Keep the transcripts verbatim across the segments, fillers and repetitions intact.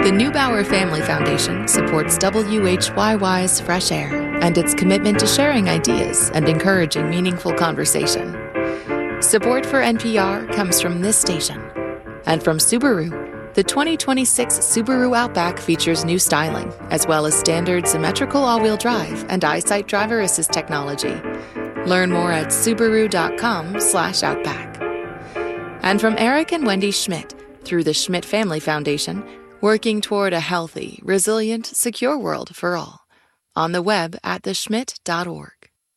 The Neubauer Family Foundation supports W H Y Y's Fresh Air and its commitment to sharing ideas and encouraging meaningful conversation. Support for N P R comes from this station and from Subaru. The twenty twenty-six Subaru Outback features new styling, as well as standard symmetrical all-wheel drive and EyeSight driver assist technology. Learn more at Subaru.com slash Outback. And from Eric and Wendy Schmidt, through the Schmidt Family Foundation, working toward a healthy, resilient, secure world for all. On the web at the schmidt dot org.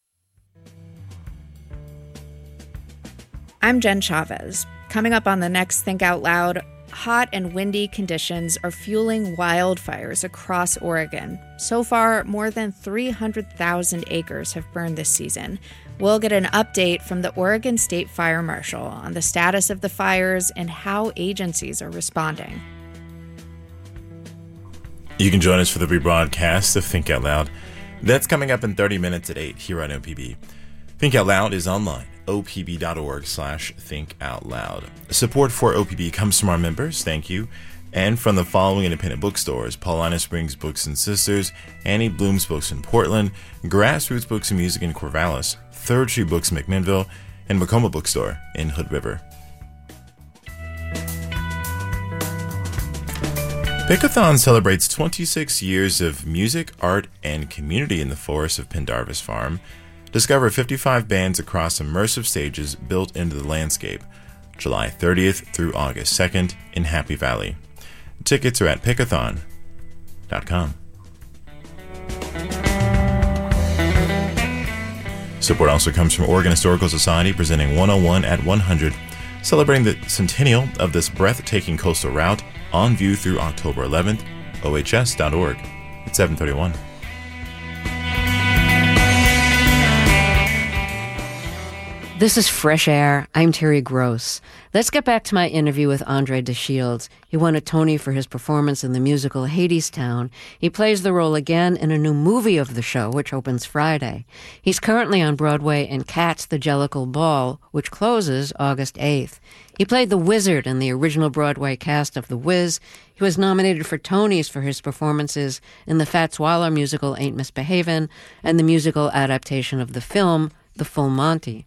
I'm Jen Chavez. Coming up on the next Think Out Loud, hot and windy conditions are fueling wildfires across Oregon. So far, more than three hundred thousand acres have burned this season. We'll get an update from the Oregon State Fire Marshal on the status of the fires and how agencies are responding. You can join us for the rebroadcast of Think Out Loud. That's coming up in thirty minutes at eight here on O P B. Think Out Loud is online, O P B dot org slash think out loud. Support for O P B comes from our members, thank you, and from the following independent bookstores: Paulina Springs Books and Sisters, Annie Bloom's Books in Portland, Grassroots Books and Music in Corvallis, Third Tree Books in McMinnville, and Macoma Bookstore in Hood River. Pickathon celebrates twenty-six years of music, art, and community in the forests of Pendarvis Farm. Discover fifty-five bands across immersive stages built into the landscape, July thirtieth through August second in Happy Valley. Tickets are at pickathon dot com. Support also comes from Oregon Historical Society, presenting one oh one at one hundred, celebrating the centennial of this breathtaking coastal route, on view through October eleventh, O H S dot org. It's seven thirty-one. This is Fresh Air. I'm Terry Gross. Let's get back to my interview with Andre DeShields. He won a Tony for his performance in the musical Hadestown. He plays the role again in a new movie of the show, which opens Friday. He's currently on Broadway in Cats the Jellicle Ball, which closes August eighth. He played the Wizard in the original Broadway cast of The Wiz. He was nominated for Tonys for his performances in the Fats Waller musical Ain't Misbehavin' and the musical adaptation of the film The Full Monty.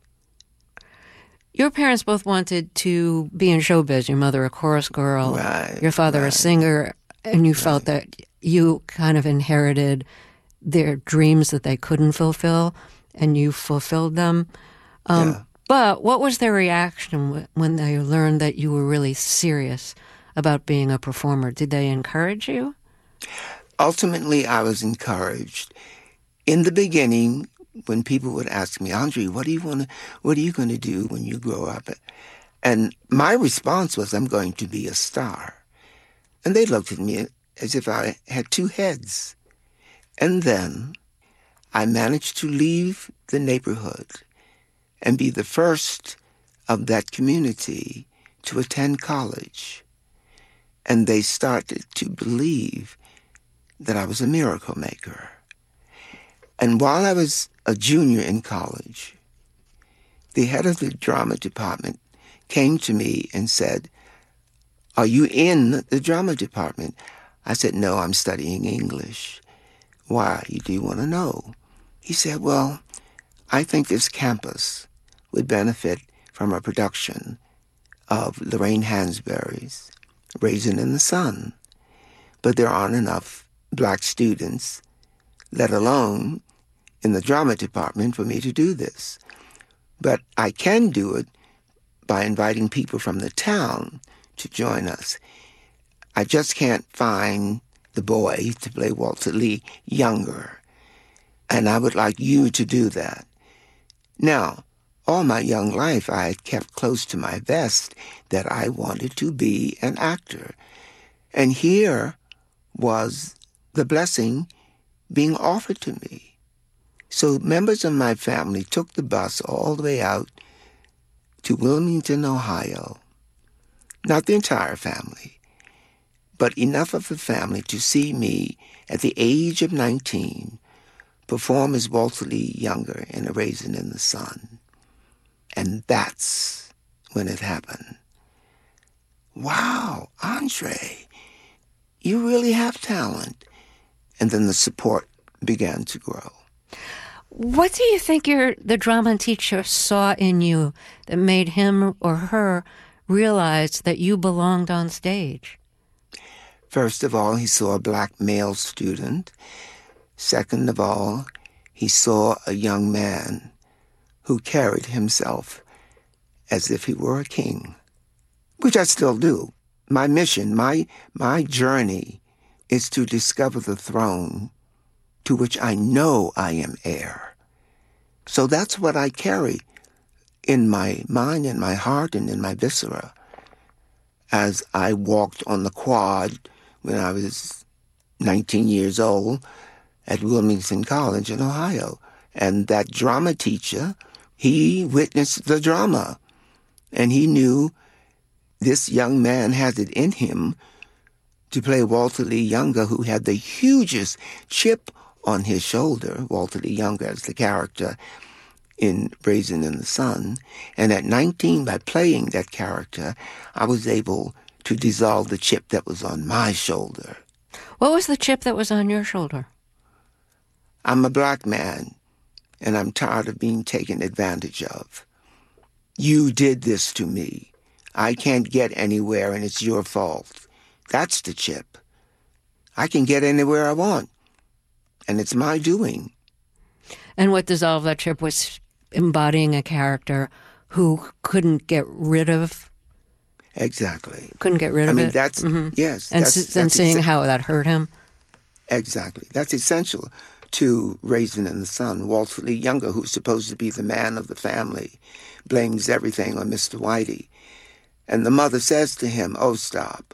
Your parents both wanted to be in showbiz. Your mother a chorus girl, right, your father right. a singer, and you right. felt that you kind of inherited their dreams that they couldn't fulfill, and you fulfilled them. Um, yeah. But what was their reaction when they learned that you were really serious about being a performer? Did they encourage you? Ultimately, I was encouraged. In the beginning, when people would ask me, Andre, what do you want to, what are you going to do when you grow up? And my response was, I'm going to be a star. And they looked at me as if I had two heads. And then I managed to leave the neighborhood and be the first of that community to attend college. And they started to believe that I was a miracle maker. And while I was a junior in college, the head of the drama department came to me and said, are you in the drama department? I said, no, I'm studying English. Why? You do want to know? He said, well, I think this campus would benefit from a production of Lorraine Hansberry's Raisin in the Sun. But there aren't enough black students, let alone in the drama department, for me to do this. But I can do it by inviting people from the town to join us. I just can't find the boy to play Walter Lee younger. And I would like you to do that. Now, all my young life, I had kept close to my vest that I wanted to be an actor. And here was the blessing being offered to me. So members of my family took the bus all the way out to Wilmington, Ohio. Not the entire family, but enough of the family to see me at the age of nineteen perform as Walter Lee Younger in A Raisin in the Sun. And that's when it happened. Wow, Andre, you really have talent. And then the support began to grow. What do you think your the drama teacher saw in you that made him or her realize that you belonged on stage? First of all, he saw a black male student. Second of all, he saw a young man who carried himself as if he were a king, which I still do. My mission, my my journey is to discover the throne to which I know I am heir. So that's what I carry in my mind, in my heart, and in my viscera as I walked on the quad when I was nineteen years old at Wilmington College in Ohio. And that drama teacher, he witnessed the drama, and he knew this young man had it in him to play Walter Lee Younger, who had the hugest chip on his shoulder. Walter Lee Younger as the character in Raisin in the Sun. And at nineteen, by playing that character, I was able to dissolve the chip that was on my shoulder. What was the chip that was on your shoulder? I'm a black man, and I'm tired of being taken advantage of. You did this to me. I can't get anywhere, and it's your fault. That's the chip. I can get anywhere I want, and it's my doing. And what dissolved that chip was embodying a character who couldn't get rid of. Exactly. Couldn't get rid I of mean, it. that's, mm-hmm. yes. And, that's, s- and that's seeing exa- how that hurt him. Exactly. That's essential to Raisin in the Sun. Walter Lee Younger, who's supposed to be the man of the family, blames everything on Mister Whitey. And the mother says to him, oh, stop.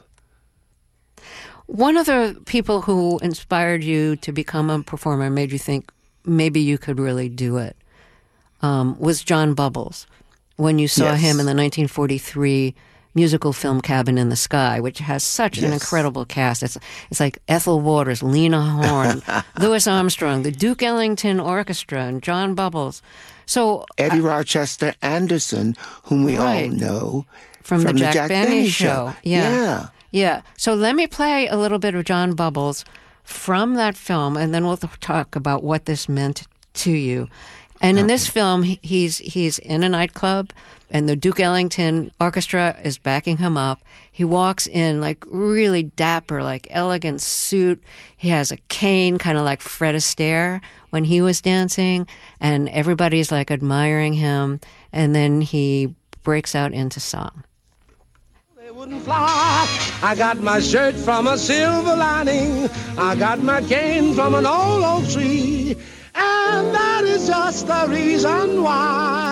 One of the people who inspired you to become a performer and made you think maybe you could really do it um, was John Bubbles. When you saw Yes. him in the nineteen forty-three musical film Cabin in the Sky, which has such Yes. an incredible cast. It's it's like Ethel Waters, Lena Horne, Louis Armstrong, the Duke Ellington Orchestra, and John Bubbles. So Eddie uh, Rochester Anderson, whom we Right. all know from, the Jack, Benny, show. Yeah. yeah. Yeah. So let me play a little bit of John Bubbles from that film, and then we'll talk about what this meant to you. And in this film, he- he's he's in a nightclub, and the Duke Ellington Orchestra is backing him up. He walks in like really dapper, like elegant suit. He has a cane, kind of like Fred Astaire when he was dancing, and everybody's like admiring him. And then he breaks out into song. They wouldn't fly. I got my shirt from a silver lining. I got my cane from an old oak tree. And that is just the reason why